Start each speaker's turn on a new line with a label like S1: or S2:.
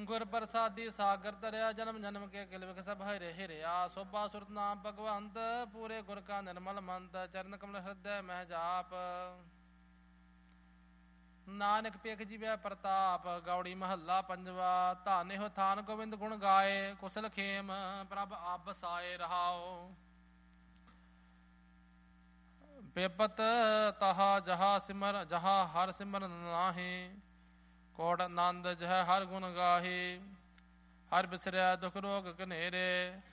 S1: ਗੁਰ ਪ੍ਰਸਾਦੀ ਸਾਗਰ ਤਰਿਆ ਜਨਮ ਜਨਮ ਕੇ ਕਿਲ ਵਿਖ ਸਭ ਹਰੇ ਹਿਰਿਆ ਸੋਭਾ ਸੁਰਤ ਨਾਮ ਭਗਵੰਤ ਪੂਰੇ ਗੁਰ ਕਾ ਨਿਰਮਲ ਮੰਤ ਚਰਨ ਕਮਲ ਹਿਰਦੈ ਮਹਿ ਜਾਪ ਨਾਨਕ ਪੇਖ ਜੀਵੈ ਪ੍ਰਤਾਪ ਗੌੜੀ ਮਹੱਲਾ ਪੰਜਵਾ ਧਾਨੇ ਹੋ ਥਾਨ ਗੋਬਿੰਦ ਗੁਣ ਗਾਏ ਕੁਸਲ ਖੇਮ ਪ੍ਰਭ ਆਪ ਸਾਏ ਰਹਾਓ ਬੇਪਤ ਤਹਾ ਜਹਾ ਹਰ ਸਿਮਰਨ ਨਾਹੀ ਕੋਟ ਆਨੰਦ ਜਹ ਹਰ ਗੁਣ ਗਾਹੀ ਹਰ ਬਿਸਰਿਆ ਦੁਖ ਰੋਗ ਘਨੇਰੇ